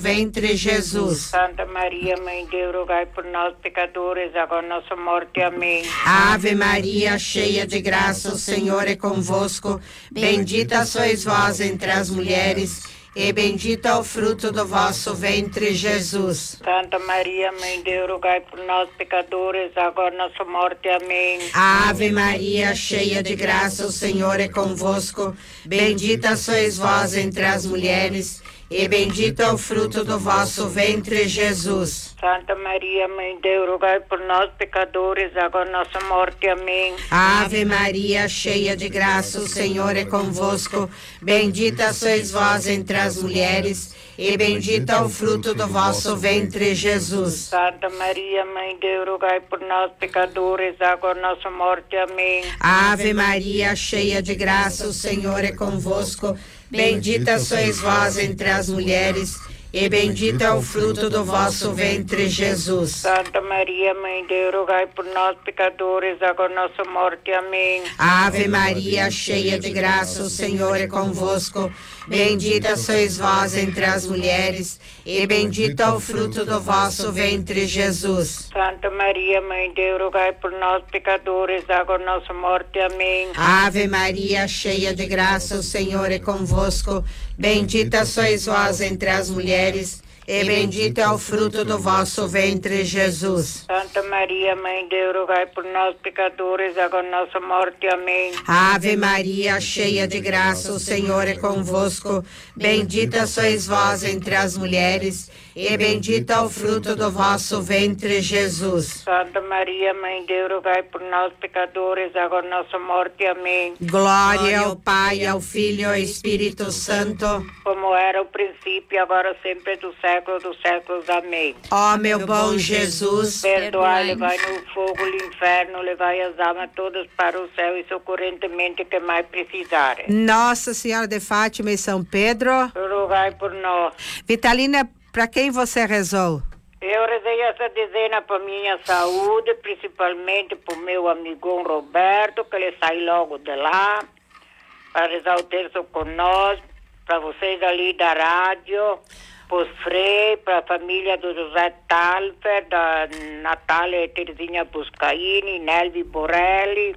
ventre, Jesus. Santa Maria, Mãe de Deus, rogai por nós, pecadores, agora nossa morte. Amém. Ave Maria, cheia de graça, o Senhor é convosco. Bendita sois vós entre as mulheres, e bendito é o fruto do vosso ventre, Jesus. Santa Maria, Mãe de Deus, rogai por nós, pecadores, agora nossa morte. Amém. Ave Maria, cheia de graça, o Senhor é convosco. Bendita sois vós entre as mulheres, e bendito é o fruto do vosso ventre, Jesus. Santa Maria, Mãe de Deus, rogai por nós, pecadores, agora nossa morte. Amém. Ave Maria, cheia de graça, o Senhor é convosco. Bendita sois vós entre as mulheres, e bendito é o fruto do vosso ventre, Jesus. Santa Maria, Mãe de Deus, rogai por nós, pecadores, agora nossa morte. Amém. Ave Maria, cheia de graça, o Senhor é convosco. Bendita sois vós entre as mulheres, e bendito é o fruto do vosso ventre, Jesus. Santa Maria, Mãe de Deus, rogai por nós, pecadores, agora nossa morte. Amém. Ave Maria, cheia de graça, o Senhor é convosco. Bendita sois vós entre as mulheres, e bendito é o fruto do vosso ventre, Jesus. Santa Maria, Mãe de Deus, rogai por nós, pecadores, agora nossa morte. Amém. Ave Maria, cheia de graça, o Senhor é convosco. Bendita sois vós entre as mulheres, e bendito é o fruto do vosso ventre, Jesus. Santa Maria, Mãe de Deus, rogai por nós, pecadores, agora nossa morte. Amém. Ave Maria, cheia de graça, o Senhor é convosco. Bendita sois vós entre as mulheres, e bendito é o fruto do vosso ventre, Jesus. Santa Maria, Mãe de Deus, rogai por nós, pecadores, agora nossa morte. Amém. Glória ao Pai, ao Filho e ao Espírito Santo, como era o princípio, agora sempre do século dos séculos. Amém. ó meu bom Jesus, Perdoai, levai no fogo o inferno, levai as almas todas para o céu e socorrentemente que mais precisarem. Nossa Senhora de Fátima e São Pedro. Rogai por nós. Vitalina, para quem você rezou? Eu rezei essa dezena para minha saúde, principalmente para o meu amigão Roberto, que ele sai logo de lá, para rezar o terço com nós, para vocês ali da rádio, para os Frei, para a família do José Talfer, da Natália e Terezinha Buscaini, Nelvi Borelli,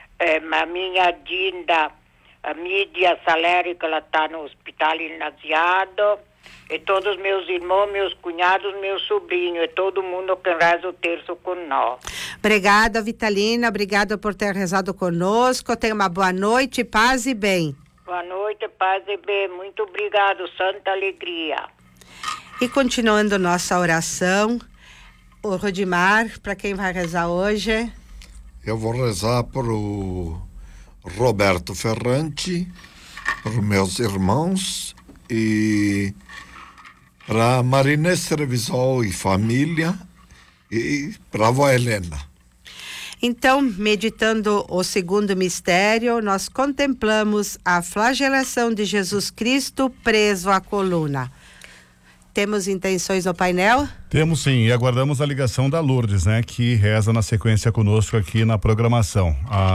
a minha Dinda, a Mídia Saleri, que ela está no hospital inaziado, e todos os meus irmãos, meus cunhados, meus sobrinhos, e todo mundo que reza o terço com nós. Obrigada, Vitalina, obrigada por ter rezado conosco. Tenha uma boa noite, paz e bem. Boa noite, paz e bem. Muito obrigado, santa alegria. E continuando nossa oração, o Rodimar, para quem vai rezar hoje? Eu vou rezar para o Roberto Ferrante, para os meus irmãos e para Marinês Trevisol e família e para a avó Helena. Então, meditando o segundo mistério, nós contemplamos a flagelação de Jesus Cristo preso à coluna. Temos intenções no painel? Temos sim, e aguardamos a ligação da Lourdes, né, que reza na sequência conosco aqui na programação.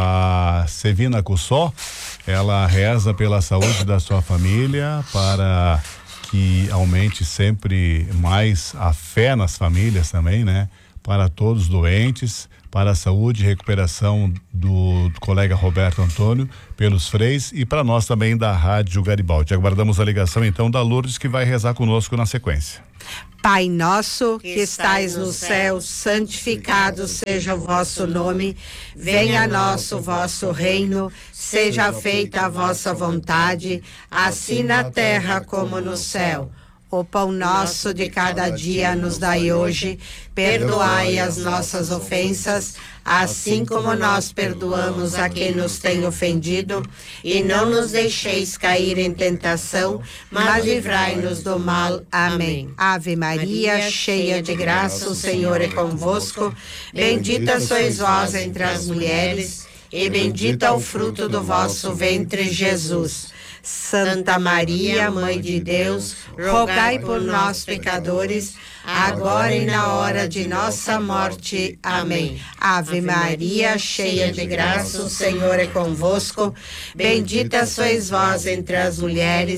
A Sevina Cussó, ela reza pela saúde da sua família, para que aumente sempre mais a fé nas famílias também, né, para todos os doentes, para a saúde e recuperação do colega Roberto Antônio, pelos freis e para nós também da Rádio Garibaldi. Aguardamos a ligação então da Lourdes, que vai rezar conosco na sequência. Pai nosso, que estais no céu, santificado seja o vosso nome, venha a nós o vosso reino, seja feita a vossa vontade, assim na terra como no céu. O pão nosso de cada dia nos dai hoje, perdoai as nossas ofensas, assim como nós perdoamos a quem nos tem ofendido, e não nos deixeis cair em tentação, mas livrai-nos do mal. Amém. Ave Maria, cheia de graça, o Senhor é convosco, bendita sois vós entre as mulheres, e bendito é o fruto do vosso ventre, Jesus. Santa Maria, Mãe de Deus, rogai por nós, pecadores, agora e na hora de nossa morte. Amém. Ave Maria, cheia de graça, o Senhor é convosco. Bendita sois vós entre as mulheres,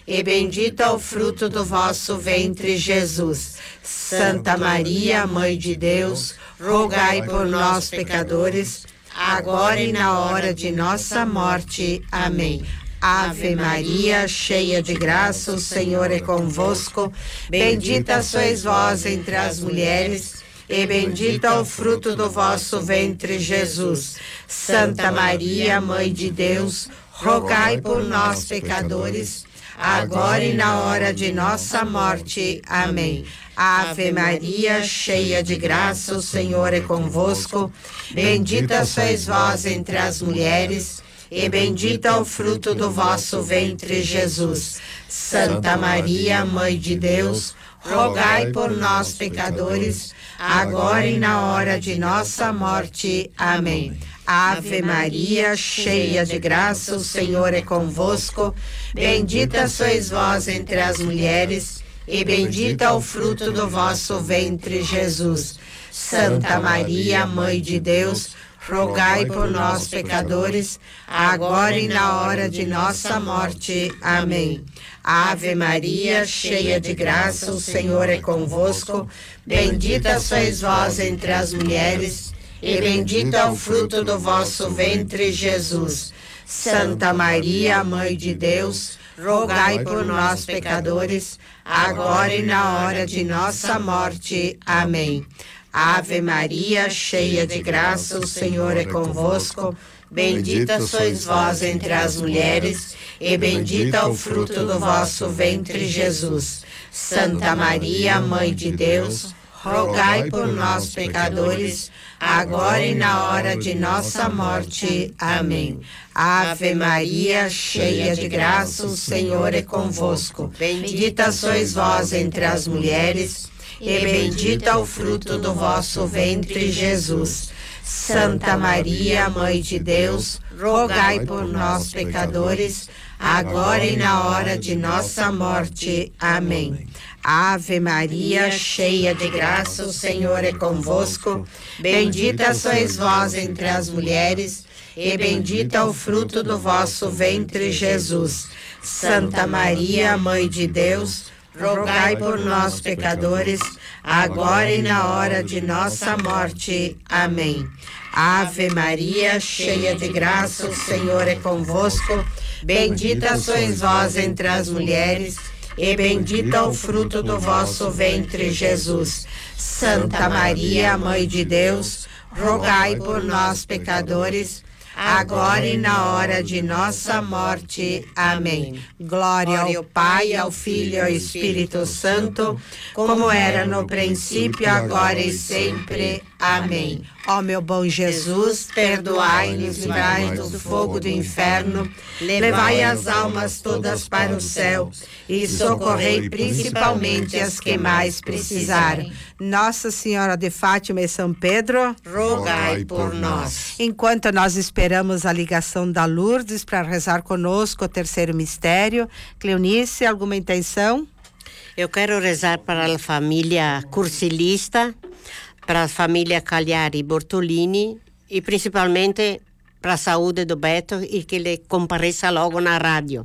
e bendito é o fruto do vosso ventre, Jesus. Santa Maria, Mãe de Deus, rogai por nós, pecadores, agora e na hora de nossa morte. Amém. Ave Maria, cheia de graça, o Senhor é convosco. Bendita sois vós entre as mulheres, e bendito é o fruto do vosso ventre, Jesus. Santa Maria, Mãe de Deus, rogai por nós, pecadores, agora e na hora de nossa morte. Amém. Ave Maria, cheia de graça, o Senhor é convosco. Bendita sois vós entre as mulheres, e bendito é o fruto do vosso ventre, Jesus. Santa Maria, Mãe de Deus, rogai por nós, pecadores, agora e na hora de nossa morte. Amém. Ave Maria, cheia de graça, o Senhor é convosco. Bendita sois vós entre as mulheres, e bendito é o fruto do vosso ventre, Jesus. Santa Maria, Mãe de Deus, rogai por nós, pecadores, agora e na hora de nossa morte. Amém. Ave Maria, cheia de graça, o Senhor é convosco. Bendita sois vós entre as mulheres, e bendito é o fruto do vosso ventre, Jesus. Santa Maria, Mãe de Deus, rogai por nós, pecadores, agora e na hora de nossa morte. Amém. Ave Maria, cheia de graça, o Senhor é convosco. Bendita sois vós entre as mulheres, e bendito é o fruto do vosso ventre, Jesus. Santa Maria, Mãe de Deus, rogai por nós, pecadores, agora e na hora de nossa morte. Amém. Ave Maria, cheia de graça, o Senhor é convosco. Bendita sois vós entre as mulheres, e bendito é o fruto do vosso ventre, Jesus. Santa Maria, Mãe de Deus, rogai por nós, pecadores, agora e na hora de nossa morte. Amém. Ave Maria, cheia de graça, o Senhor é convosco. Bendita sois vós entre as mulheres, e bendito é o fruto do vosso ventre, Jesus. Santa Maria, Mãe de Deus, rogai por nós, pecadores, agora e na hora de nossa morte. Amém. Ave Maria, cheia de graça, o Senhor é convosco. Bendita sois vós entre as mulheres, e bendito é o fruto do vosso ventre, Jesus. Santa Maria, Mãe de Deus, rogai por nós, pecadores, agora e na hora de nossa morte. Amém. Glória ao Pai, ao Filho e ao Espírito Santo, como era no princípio, agora e sempre. Amém. Ó meu bom Jesus, perdoai-nos, livrai-nos do fogo do inferno, levai as almas todas para o céu e socorrei principalmente as que mais precisarem. Nossa Senhora de Fátima e São Pedro, rogai por nós. Enquanto nós esperamos a ligação da Lourdes para rezar conosco o terceiro mistério, Cleonice, alguma intenção? Eu quero rezar para a família Cursilista, para a família Cagliari Bortolini e principalmente para a saúde do Beto e que ele compareça logo na rádio.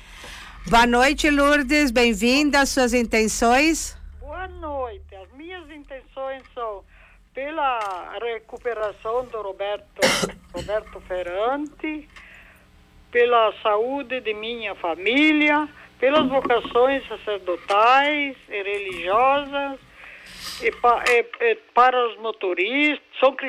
Boa noite, Lourdes, bem-vinda. As suas intenções? Boa noite. As minhas intenções são pela recuperação do Roberto Ferrante, pela saúde de minha família, pelas vocações sacerdotais e religiosas, e para os motoristas, são